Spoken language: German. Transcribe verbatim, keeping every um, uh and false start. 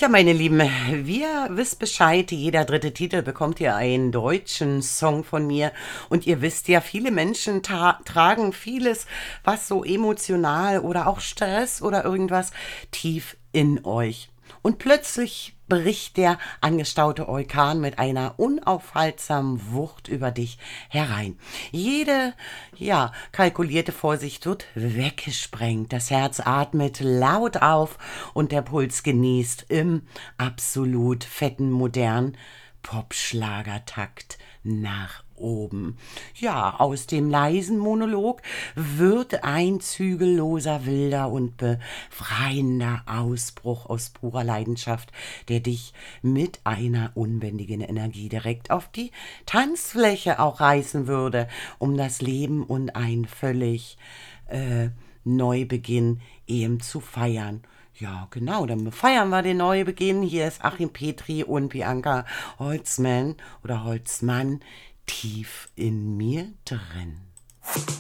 Ja, meine Lieben, wir wisst Bescheid, jeder dritte Titel bekommt ihr einen deutschen Song von mir. Und ihr wisst ja, viele Menschen ta tragen vieles, was so emotional oder auch Stress oder irgendwas tief in euch. Und plötzlich bricht der angestaute Orkan mit einer unaufhaltsamen Wucht über dich herein. Jede, ja, kalkulierte Vorsicht wird weggesprengt. Das Herz atmet laut auf und der Puls genießt im absolut fetten, modernen Popschlagertakt nach oben. Ja, aus dem leisen Monolog wird ein zügelloser, wilder und befreiender Ausbruch aus purer Leidenschaft, der dich mit einer unbändigen Energie direkt auf die Tanzfläche auch reißen würde, um das Leben und ein völlig äh, Neubeginn eben zu feiern. Ja, genau, dann feiern wir den Neubeginn. Hier ist Achim Petri und Bianca Holzmann oder Holzmann tief in mir drin.